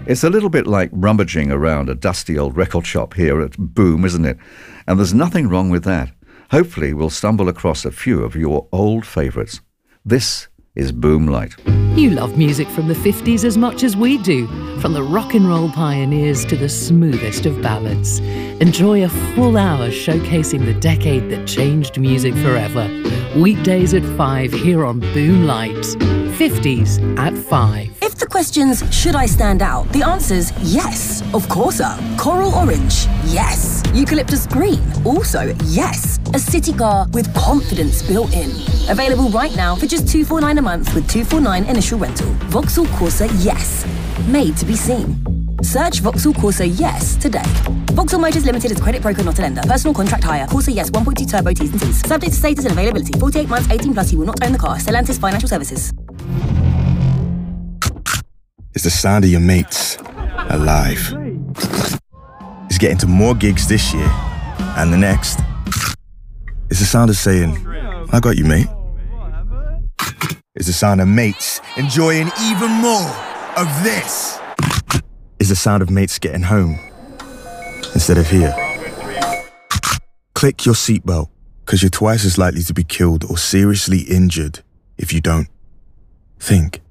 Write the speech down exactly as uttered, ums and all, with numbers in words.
It's a little bit like rummaging around a dusty old record shop here at Boom, isn't it? And there's nothing wrong with that. Hopefully we'll stumble across a few of your old favourites. This is Boomlight. You love music from the fifties as much as we do, from the rock and roll pioneers to the smoothest of ballads. Enjoy a full hour showcasing the decade that changed music forever. Weekdays at five here on Boomlight. fifties at five. If the question's, should I stand out? The answer's yes, of course. Coral orange, yes. Eucalyptus green, also yes. A city car with confidence built in. Available right now for just two hundred forty-nine dollars a month with two hundred forty-nine dollars initial rental. Vauxhall Corsa Yes. Made to be seen. Search Vauxhall Corsa Yes today. Vauxhall Motors Limited is a credit broker, not a lender. Personal contract hire. Corsa Yes one point two turbo T's and C's. Subject to status and availability. forty-eight months, eighteen plus. You will not own the car. Stellantis Financial Services. It's the sound of your mates alive. It's getting to more gigs this year and the next. It's the sound of saying, I got you, mate. It's the sound of mates enjoying even more of this. It's the sound of mates getting home instead of here. Click your seatbelt, because you're twice as likely to be killed or seriously injured if you don't. Think.